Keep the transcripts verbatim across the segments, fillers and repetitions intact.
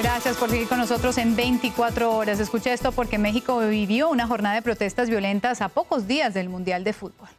Gracias por seguir con nosotros en veinticuatro horas. Escucha esto porque México vivió una jornada de protestas violentas a pocos días del Mundial de Fútbol.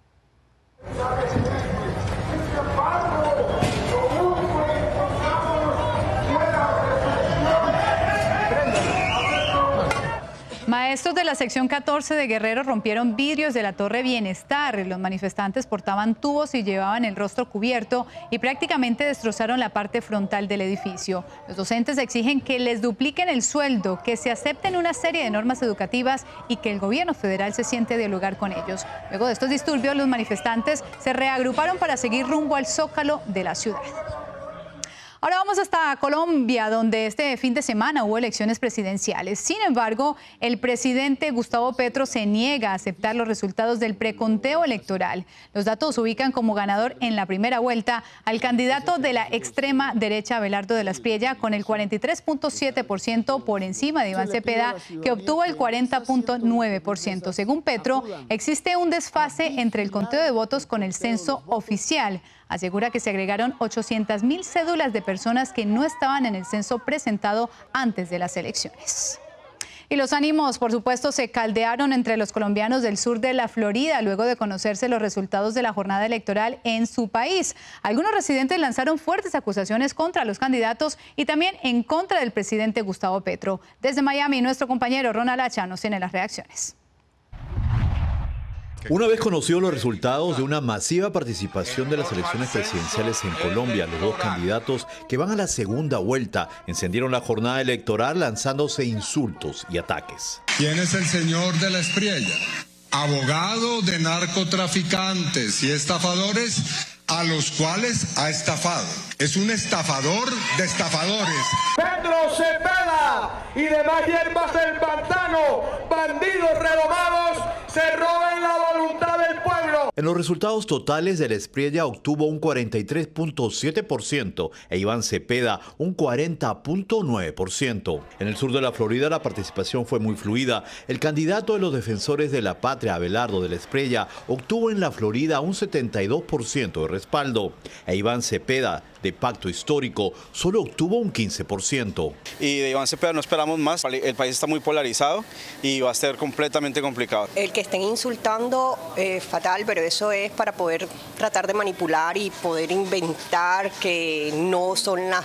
Maestros de la sección catorce de Guerrero rompieron vidrios de la Torre Bienestar. Los manifestantes portaban tubos y llevaban el rostro cubierto y prácticamente destrozaron la parte frontal del edificio. Los docentes exigen que les dupliquen el sueldo, que se acepten una serie de normas educativas y que el gobierno federal se siente a dialogar con ellos. Luego de estos disturbios, los manifestantes se reagruparon para seguir rumbo al Zócalo de la ciudad. Ahora vamos hasta Colombia, donde este fin de semana hubo elecciones presidenciales. Sin embargo, el presidente Gustavo Petro se niega a aceptar los resultados del preconteo electoral. Los datos ubican como ganador en la primera vuelta al candidato de la extrema derecha, Abelardo de la Espriella, con el cuarenta y tres punto siete por ciento por encima de Iván Cepeda, que obtuvo el cuarenta punto nueve por ciento. Según Petro, existe un desfase entre el conteo de votos con el censo oficial. Asegura que se agregaron ochocientas mil cédulas de personas que no estaban en el censo presentado antes de las elecciones. Y los ánimos, por supuesto, se caldearon entre los colombianos del sur de la Florida luego de conocerse los resultados de la jornada electoral en su país. Algunos residentes lanzaron fuertes acusaciones contra los candidatos y también en contra del presidente Gustavo Petro. Desde Miami, nuestro compañero Ronald Hacha nos tiene las reacciones. Una vez conocidos los resultados de una masiva participación de las elecciones presidenciales en Colombia, los dos candidatos que van a la segunda vuelta encendieron la jornada electoral lanzándose insultos y ataques. ¿Quién es el señor de la Espriella? Abogado de narcotraficantes y estafadores a los cuales ha estafado. Es un estafador de estafadores. Pedro Cepeda y demás hierbas del pantano, bandidos renovados, se roban la voluntad del pueblo. En los resultados totales, de la Espriella obtuvo un cuarenta y tres punto siete por ciento e Iván Cepeda un cuarenta punto nueve por ciento. En el sur de la Florida la participación fue muy fluida. El candidato de los defensores de la patria, Abelardo de la Espriella, obtuvo en la Florida un setenta y dos por ciento de respaldo e Iván Cepeda, de Pacto Histórico, solo obtuvo un quince por ciento. Y de Iván Cepeda no esperamos más. El país está muy polarizado y va a ser completamente complicado. El que estén insultando es eh, fatal, pero eso es para poder tratar de manipular y poder inventar que no son las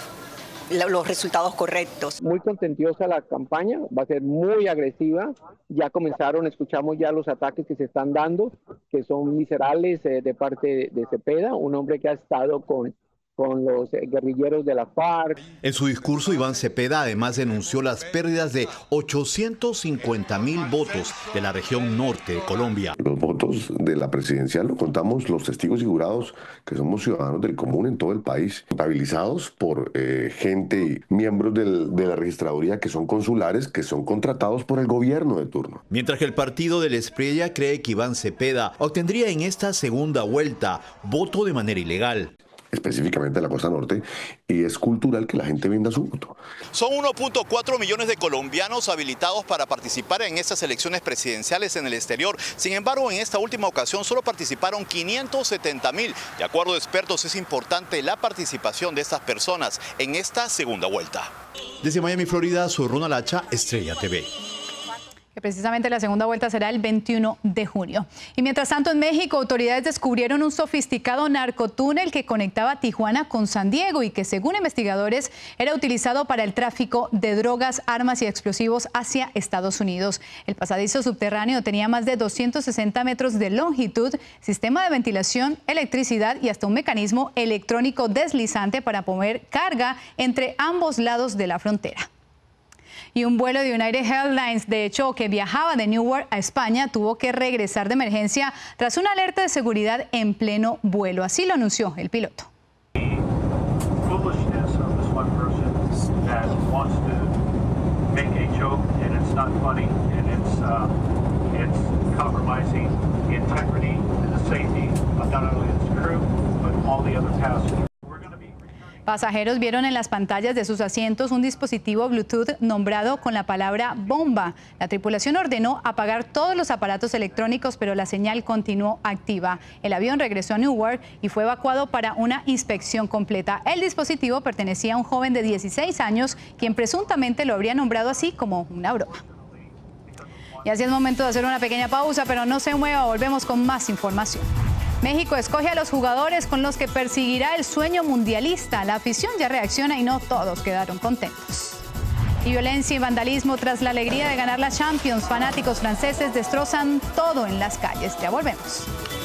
los resultados correctos. Muy contentiosa la campaña, va a ser muy agresiva. Ya comenzaron, escuchamos ya los ataques que se están dando, que son miserables eh, de parte de Cepeda, un hombre que ha estado con con los guerrilleros de la FARC. En su discurso, Iván Cepeda además denunció las pérdidas de ochocientos cincuenta mil votos de la región norte de Colombia. Los votos de la presidencial lo contamos los testigos y jurados, que somos ciudadanos del común en todo el país, contabilizados por eh, gente, miembros del, de la registraduría que son consulares, que son contratados por el gobierno de turno. Mientras que el partido de la Espriella cree que Iván Cepeda obtendría en esta segunda vuelta voto de manera ilegal. Específicamente en la costa norte, y es cultural que la gente venda su voto. Son uno punto cuatro millones de colombianos habilitados para participar en estas elecciones presidenciales en el exterior. Sin embargo, en esta última ocasión solo participaron quinientos setenta mil. De acuerdo a expertos, es importante la participación de estas personas en esta segunda vuelta. Desde Miami, Florida, soy Ronald Hacha, Estrella T V. Que precisamente la segunda vuelta será el veintiuno de junio. Y mientras tanto, en México, autoridades descubrieron un sofisticado narcotúnel que conectaba Tijuana con San Diego y que, según investigadores, era utilizado para el tráfico de drogas, armas y explosivos hacia Estados Unidos. El pasadizo subterráneo tenía más de doscientos sesenta metros de longitud, sistema de ventilación, electricidad y hasta un mecanismo electrónico deslizante para mover carga entre ambos lados de la frontera. Y un vuelo de United Airlines, de hecho, que viajaba de Newark a España, tuvo que regresar de emergencia tras una alerta de seguridad en pleno vuelo. Así lo anunció el piloto. Pasajeros vieron en las pantallas de sus asientos un dispositivo Bluetooth nombrado con la palabra bomba. La tripulación ordenó apagar todos los aparatos electrónicos, pero la señal continuó activa. El avión regresó a Newark y fue evacuado para una inspección completa. El dispositivo pertenecía a un joven de dieciséis años, quien presuntamente lo habría nombrado así como una broma. Y así es momento de hacer una pequeña pausa, pero no se mueva, volvemos con más información. México escoge a los jugadores con los que perseguirá el sueño mundialista. La afición ya reacciona y no todos quedaron contentos. Y violencia y vandalismo tras la alegría de ganar la Champions. Fanáticos franceses destrozan todo en las calles. Ya volvemos.